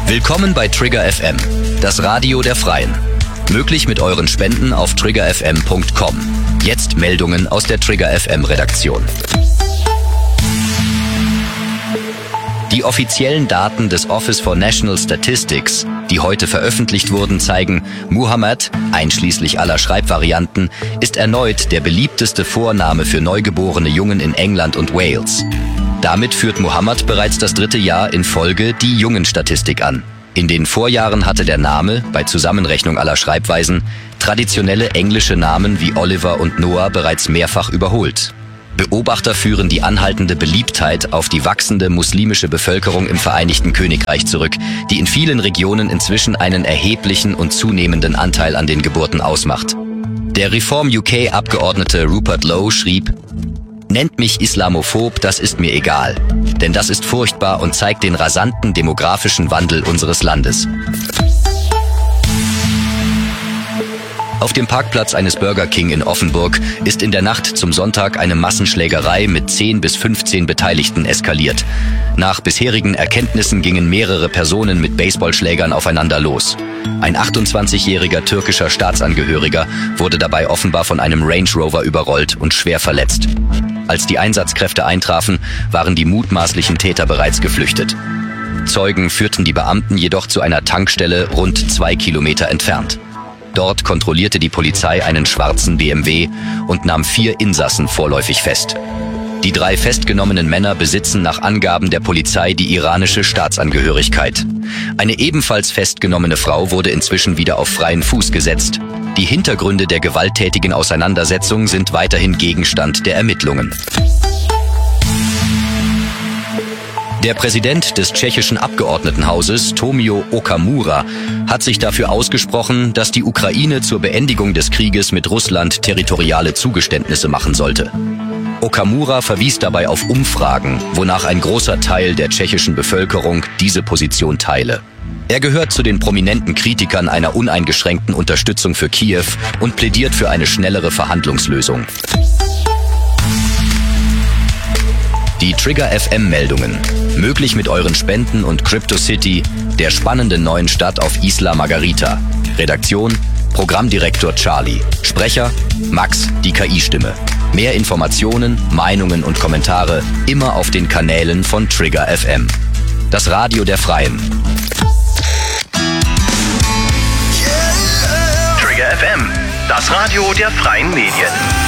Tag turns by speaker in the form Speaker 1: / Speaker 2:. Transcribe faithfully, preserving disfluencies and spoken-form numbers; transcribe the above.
Speaker 1: Willkommen bei Trigger F M, das Radio der Freien. Möglich mit euren Spenden auf trigger f m punkt com. Jetzt Meldungen aus der Trigger F M Redaktion. Die offiziellen Daten des Office for National Statistics, die heute veröffentlicht wurden, zeigen, Muhammad, einschließlich aller Schreibvarianten, ist erneut der beliebteste Vorname für neugeborene Jungen in England und Wales. Damit führt Muhammad bereits das dritte Jahr in Folge die Jungenstatistik an. In den Vorjahren hatte der Name, bei Zusammenrechnung aller Schreibweisen, traditionelle englische Namen wie Oliver und Noah bereits mehrfach überholt. Beobachter führen die anhaltende Beliebtheit auf die wachsende muslimische Bevölkerung im Vereinigten Königreich zurück, die in vielen Regionen inzwischen einen erheblichen und zunehmenden Anteil an den Geburten ausmacht. Der Reform U K-Abgeordnete Rupert Lowe schrieb: Nennt mich islamophob, das ist mir egal, denn das ist furchtbar und zeigt den rasanten demografischen Wandel unseres Landes. Auf dem Parkplatz eines Burger King in Offenburg ist in der Nacht zum Sonntag eine Massenschlägerei mit zehn bis fünfzehn Beteiligten eskaliert. Nach bisherigen Erkenntnissen gingen mehrere Personen mit Baseballschlägern aufeinander los. Ein achtundzwanzigjähriger türkischer Staatsangehöriger wurde dabei offenbar von einem Range Rover überrollt und schwer verletzt. Als die Einsatzkräfte eintrafen, waren die mutmaßlichen Täter bereits geflüchtet. Zeugen führten die Beamten jedoch zu einer Tankstelle rund zwei Kilometer entfernt. Dort kontrollierte die Polizei einen schwarzen B M W und nahm vier Insassen vorläufig fest. Die drei festgenommenen Männer besitzen nach Angaben der Polizei die iranische Staatsangehörigkeit. Eine ebenfalls festgenommene Frau wurde inzwischen wieder auf freien Fuß gesetzt. Die Hintergründe der gewalttätigen Auseinandersetzung sind weiterhin Gegenstand der Ermittlungen. Der Präsident des tschechischen Abgeordnetenhauses, Tomio Okamura, hat sich dafür ausgesprochen, dass die Ukraine zur Beendigung des Krieges mit Russland territoriale Zugeständnisse machen sollte. Okamura verwies dabei auf Umfragen, wonach ein großer Teil der tschechischen Bevölkerung diese Position teile. Er gehört zu den prominenten Kritikern einer uneingeschränkten Unterstützung für Kiew und plädiert für eine schnellere Verhandlungslösung. Die Trigger F M-Meldungen. Möglich mit euren Spenden und Crypto City, der spannenden neuen Stadt auf Isla Margarita. Redaktion: Programmdirektor Charlie. Sprecher: Max, die K I-Stimme. Mehr Informationen, Meinungen und Kommentare immer auf den Kanälen von Trigger F M. Das Radio der Freien.
Speaker 2: Trigger F M, das Radio der Freien Medien.